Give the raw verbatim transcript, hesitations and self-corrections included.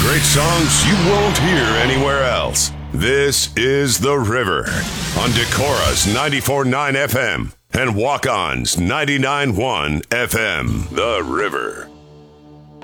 Great songs you won't hear anywhere else. This is The River on Decora's ninety-four point nine F M and Walk-On's ninety-nine point one F M. The River.